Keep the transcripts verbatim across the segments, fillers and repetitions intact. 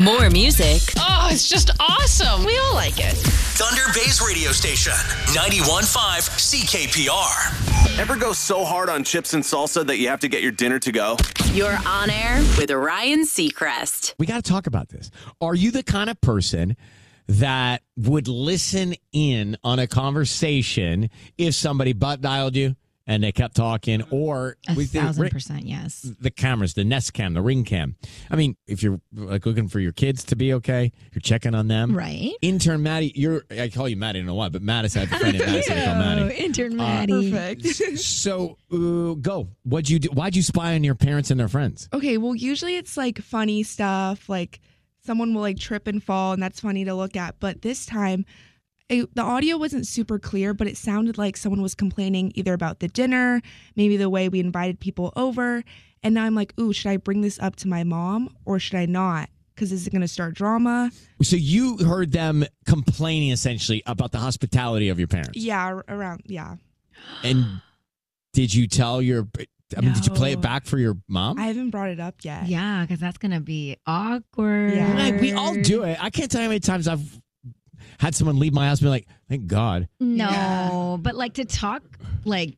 More music. Oh, it's just awesome. We all like it. Thunder Bay's radio station, ninety-one point five C K P R. Ever go so hard on chips and salsa that you have to get your dinner to go? You're on air with Ryan Seacrest. We got to talk about this. Are you the kind of person that would listen in on a conversation if somebody butt dialed you and they kept talking, or A with thousand the, percent, yes. the cameras, the Nest Cam, the Ring Cam? I mean, if you're like looking for your kids to be okay, you're checking on them. Right. Intern Maddie, you're, I call you Maddie, I don't know why, but Mattis, I have a friend in Madison I call Maddie. Intern Maddie. Perfect. So, uh, go. What'd you do? Why'd you spy on your parents and their friends? Okay, well, usually it's like funny stuff, like someone will like trip and fall, and that's funny to look at. But this time, it, the audio wasn't super clear, but it sounded like someone was complaining either about the dinner, maybe the way we invited people over. And now I'm like, ooh, should I bring this up to my mom or should I not? Because is it going to start drama? So you heard them complaining essentially about the hospitality of your parents. Yeah, ar- around, yeah. And did you tell your, I mean, did you play it No. back for your mom? I haven't brought it up yet. Yeah, because that's going to be awkward. Yeah. Like, we all do it. I can't tell you how many times I've had someone leave my house and be like, thank God. No, Yeah. but like to talk like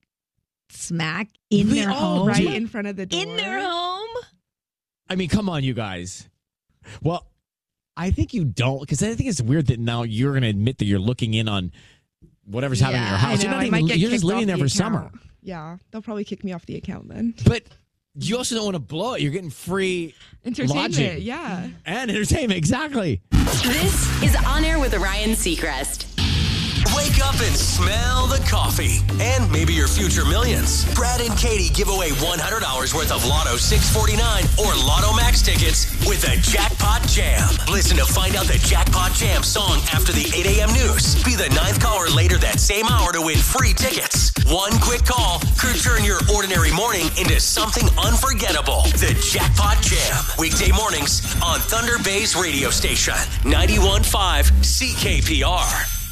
smack in We their all home. Right do. in front of the door. In their home? I mean, come on, you guys. Well, I think you don't, because I think it's weird that now you're going to admit that you're looking in on whatever's happening in your Yeah, house. I You're, know, not I even, might get you're just kicked living there off for the summer. account. Yeah, they'll probably kick me off the account then. But you also don't want to blow it. You're getting free Entertainment, lodging yeah. and entertainment. Exactly. This is On Air with Ryan Seacrest. Wake up and smell the coffee. And maybe your future millions. Brad and Katie give away one hundred dollars worth of Lotto six forty-nine or Lotto Max tickets with a Jackpot Jam. Listen to find out the Jackpot Jam song after the eight a.m. news. Be the ninth caller later that same hour to win free tickets. One quick call could turn your ordinary morning into something unforgettable. The Jackpot Jam. Weekday mornings on Thunder Bay's radio station. ninety-one point five C K P R.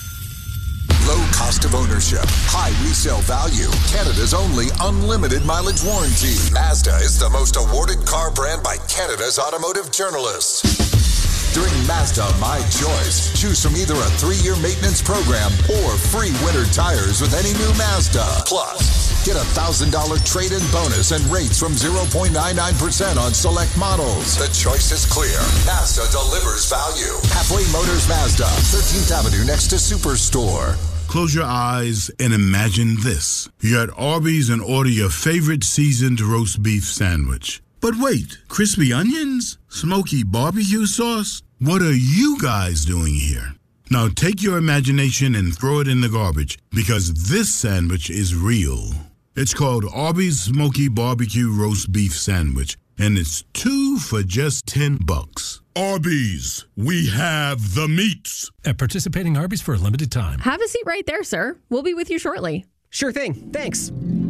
Low cost of ownership, high resale value, Canada's only unlimited mileage warranty. Mazda is the most awarded car brand by Canada's automotive journalists. During Mazda My Choice, choose from either a three-year maintenance program or free winter tires with any new Mazda. Plus, get a one thousand dollars trade-in bonus and rates from zero point nine nine percent on select models. The choice is clear. Mazda delivers value. Halfway Motors Mazda, thirteenth Avenue next to Superstore. Close your eyes and imagine this. You're at Arby's and order your favorite seasoned roast beef sandwich. But wait, crispy onions? Smoky barbecue sauce? What are you guys doing here? Now take your imagination and throw it in the garbage, because this sandwich is real. It's called Arby's Smoky Barbecue Roast Beef Sandwich, and it's two for just ten bucks. Arby's, we have the meats. At participating Arby's for a limited time. Have a seat right there, sir. We'll be with you shortly. Sure thing. Thanks.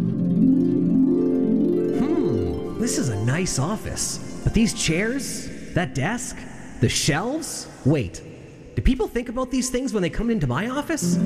Hmm. This is a nice office. But these chairs, that desk, the shelves. Wait. Do people think about these things when they come into my office?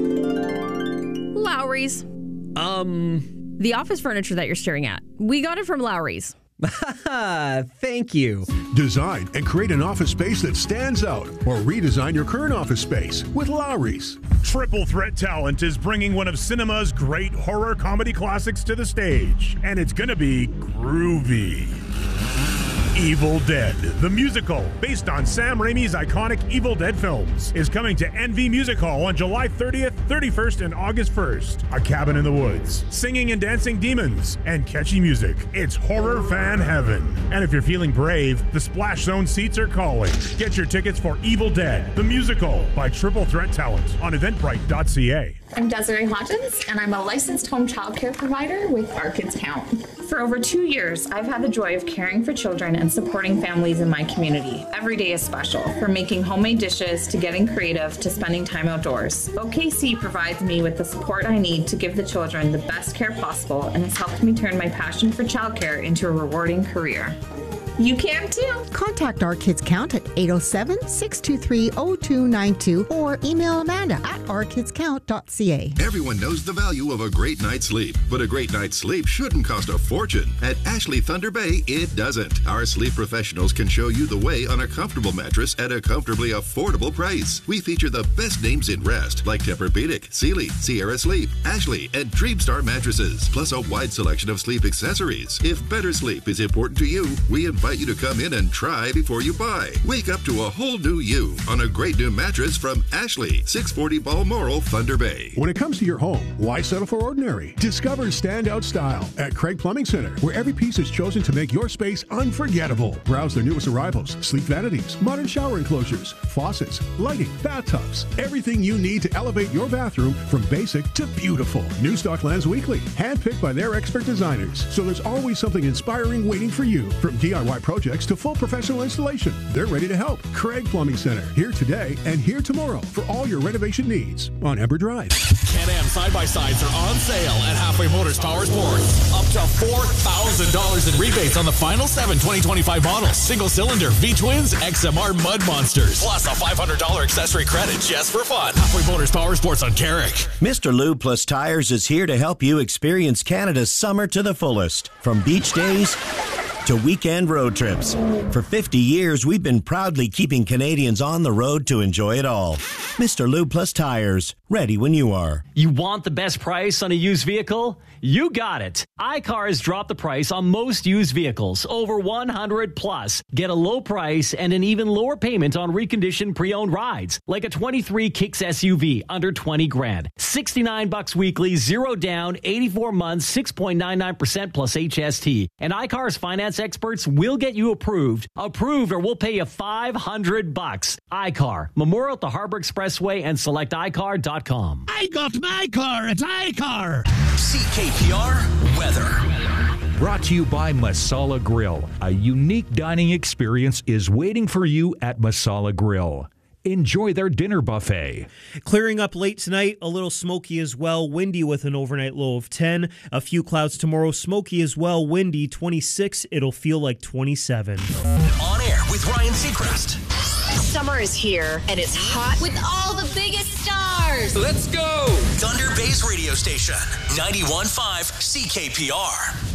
Lowry's. Um. The office furniture that you're staring at. We got it from Lowry's. Thank you. Design and create an office space that stands out, or redesign your current office space with Lowry's. Triple Threat Talent is bringing one of cinema's great horror comedy classics to the stage, and it's gonna be groovy. Evil Dead, the musical, based on Sam Raimi's iconic Evil Dead films, is coming to N V Music Hall on July thirtieth, thirty-first, and August first. A cabin in the woods, singing and dancing demons, and catchy music. It's horror fan heaven. And if you're feeling brave, the Splash Zone seats are calling. Get your tickets for Evil Dead, the musical, by Triple Threat Talent on eventbrite dot c a. I'm Desiree Hodgins, and I'm a licensed home child care provider with Our Kids Count. For over two years, I've had the joy of caring for children and supporting families in my community. Every day is special, from making homemade dishes to getting creative to spending time outdoors. O K C provides me with the support I need to give the children the best care possible and has helped me turn my passion for childcare into a rewarding career. You can too. Contact Our Kids Count at eight oh seven, six two three, oh two nine two or email Amanda at our kids count dot c a. Everyone knows the value of a great night's sleep, but a great night's sleep shouldn't cost a fortune. At Ashley Thunder Bay, it doesn't. Our sleep professionals can show you the way on a comfortable mattress at a comfortably affordable price. We feature the best names in rest, like Tempur-Pedic, Sealy, Sierra Sleep, Ashley, and Dreamstar mattresses, plus a wide selection of sleep accessories. If better sleep is important to you, we invite you to come in and try before you buy. Wake up to a whole new you on a great new mattress from Ashley, six forty Balmoral, Thunder Bay. When it comes to your home, why settle for ordinary? Discover standout style at Craig Plumbing Center, where every piece is chosen to make your space unforgettable. Browse their newest arrivals, sleek vanities, modern shower enclosures, faucets, lighting, bathtubs, everything you need to elevate your bathroom from basic to beautiful. New stock lands weekly, handpicked by their expert designers, so there's always something inspiring waiting for you. From D I Y projects to full professional installation, they're ready to help. Craig Plumbing Center, here today and here tomorrow for all your renovation needs on Ember Drive. Can-Am side-by-sides are on sale at Halfway Motors Power Sports. Up to four thousand dollars in rebates on the final seven twenty twenty-five models. Single-cylinder V-Twins, X M R Mud Monsters. Plus a five hundred dollars accessory credit just for fun. Halfway Motors Power Sports on Carrick. Mister Lube Plus Tires is here to help you experience Canada's summer to the fullest. From beach days to weekend road trips. For fifty years, we've been proudly keeping Canadians on the road to enjoy it all. Mister Lube Plus Tires, ready when you are. You want the best price on a used vehicle? You got it. iCar has dropped the price on most used vehicles, over one hundred plus. Get a low price and an even lower payment on reconditioned pre-owned rides, like a twenty-three Kicks S U V under twenty grand. sixty-nine bucks weekly, zero down, eighty-four months, six point nine nine percent plus H S T. And iCar's finance experts will get you approved. Approved or we'll pay you five hundred bucks. iCar, Memorial at the Harbor Expressway and select i car dot com. I got my car at iCar. C K P R weather. Brought to you by Masala Grill. A unique dining experience is waiting for you at Masala Grill. Enjoy their dinner buffet. Clearing up late tonight, a little smoky as well, windy with an overnight low of ten. A few clouds tomorrow, smoky as well, windy twenty-six. It'll feel like twenty-seven. On air with Ryan Seacrest. Summer is here, and it's hot with all the biggest stars. Let's go! Thunder Bay's radio station, ninety-one point five C K P R.